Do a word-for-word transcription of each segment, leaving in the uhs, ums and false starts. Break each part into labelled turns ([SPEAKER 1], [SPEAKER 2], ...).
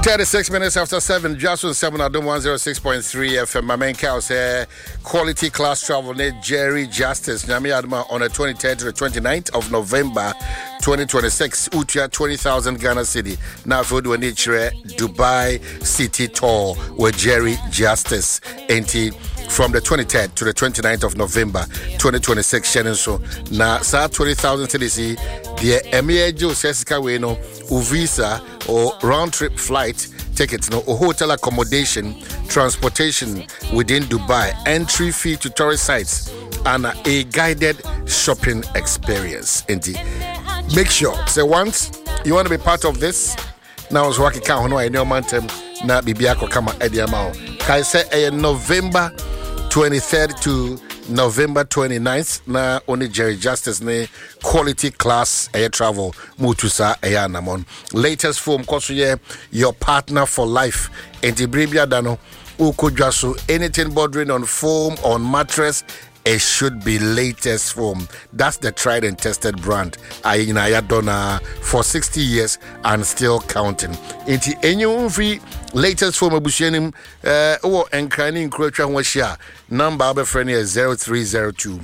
[SPEAKER 1] thirty-six minutes after seven, just on seven, I don't one oh six point three F M. My main cow say quality class travel, Jerry Justice. Nyami Adma on the twenty-third to the twenty-ninth of November twenty twenty-six. Utia twenty thousand Ghana City. Now, for the nature Dubai City Tour with Jerry Justice. Enti from the twenty-third to the twenty-ninth of November twenty twenty-six. Shannon so now, sa twenty thousand to the sea. The Emiejo Sessica Weno, Uvisa or round trip flight tickets, no, or hotel accommodation, transportation within Dubai, entry fee to tourist sites, and a guided shopping experience. Indeed. Make sure, say once you want to be part of this, now is working count no I know mantem na bibiako kama ediamao. Kai say a November twenty-third to November twenty-ninth na only Jerry Justice ne quality class air travel mutusa air namon. Latest film kosuye your partner for life. Enti bribia dano uko jasu anything bordering on foam on mattress. It should be latest foam. That's the tried and tested brand. I done for sixty years and still counting. Enti enyu free latest foam abushenim uh oh enkrani nkroatwa hwashia. Number of friend is zero three zero two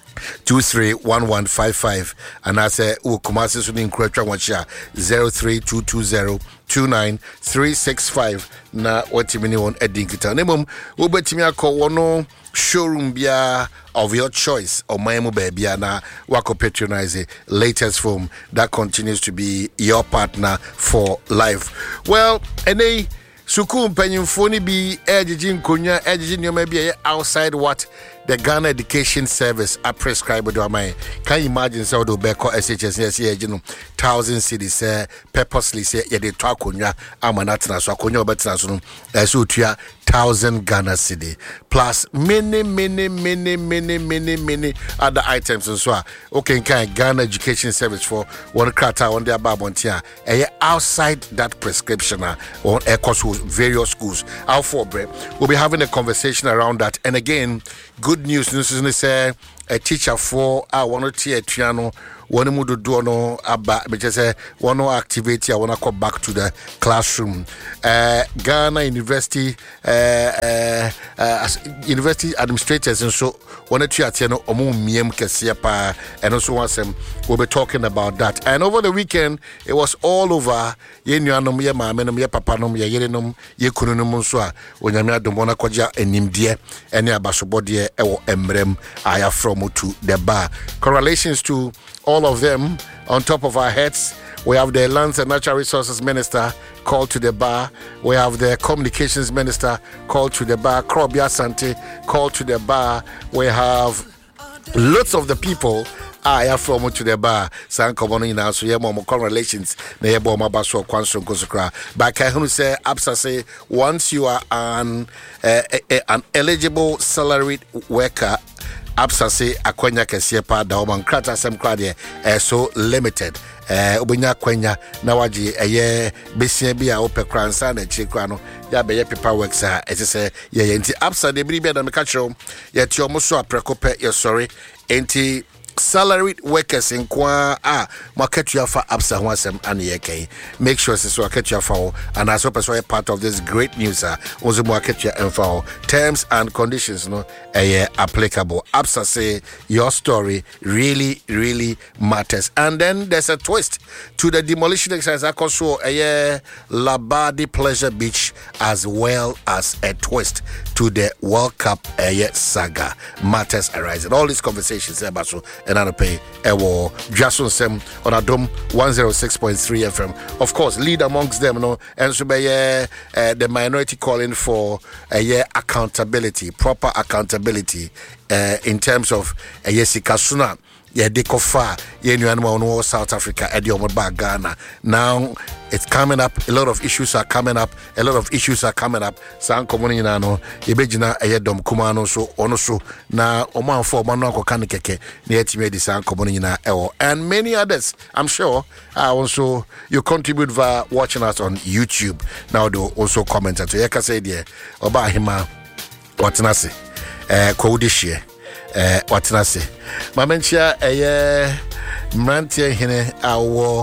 [SPEAKER 1] two three one one five five and I say oh Kumasi Suni nkroatwa hwashia zero three two two zero two nine three six five na watimini won edinkita. Nemom ubetimi akọ showroom bia of your choice or Miami baby na wako patronize latest foam that continues to be your partner for life. Well, any suku mpenyimfoni bi ejiji nkonya ejiji nyoma bi outside what the Ghana Education Service are prescribed to amai. Can you imagine so do beko S H S yes you thousand cities say purposely say ye de to akonya amanatna so akonya obetra so no so tua thousand Ghana cedi plus many many many many many many other items and so okay can Ghana Education Service for one krata on their babontia eh outside that prescription on a course various schools out for break. We'll be having a conversation around that. And again, good news news is say a teacher for I want to a piano one mudu do no aba because say one activity I want to come back to the classroom. Uh, Ghana University uh, uh, uh, University administrators and so one to attend omu miem kesiya pa and also once um, we'll be talking about that. And over the weekend it was all over ye nuanom ye maame nom ye papa nom ye yere nom ye kunu nom nso a onyame adomona koja enimde ene abasobode ewo emrem aya from to the bar. Correlations to all of them. On top of our heads, we have the Lands and Natural Resources Minister called to the bar. We have the Communications Minister called to the bar. Krobia Sante called to the bar. We have lots of the people I have from to the bar. San Komono now, so yeah, more correlations. They have more basso quantum consecra. But I can say, Absa say, once you are an uh, an eligible salaried worker, Absa say akwenya kesiye pa da oman krata sem krade eh so limited eh obunya kwenya na waji eye besia bia ope kransa na chikwa no ya be ye paperwork sa eti say ye ye nti Absa de bibia da meka chiro ye ti omoso aprekope ye sorry enti salaried workers in kwa ah market you for Absa ho asem ane ye kai make sure so market you for and as well as part of this great news ah also market you info terms and conditions no eh applicable. Absa say your story really really matters. And then there's a twist to the demolition exercise also eh Labadi Pleasure Beach as well as a twist to the World Cup eh saga matters arising. All these conversations about so and I pay ewo Jason Sem on Adom one oh six point three F M. Of course, lead amongst them, no, and so by uh, the minority calling for a uh, yeah, accountability, proper accountability uh, in terms of a uh, Yesika Suna. Yeah, they kofa yeah, new animal no South Africa, Eddie Omodba Ghana. Now it's coming up. A lot of issues are coming up. A lot of issues are coming up. San komuni na no ebejina ayedom kumano so ono so na oman for manu akokane keke na yetime di san komuni na ewo and many others. I'm sure uh, also you contribute via watching us on YouTube. Now do also comment to yeka say there oba hima watenase eh kwodishie eh watenase mamenchia eye mrantie hene awo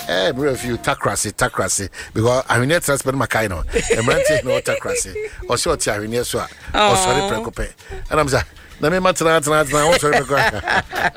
[SPEAKER 1] Eh, me review takrasi, takrasi. Because I mean, that's spend my kind of. I'm renting no takrasi. Or short, I mean, yes, or sorry, precope. And I'm saying, let me matter, I want to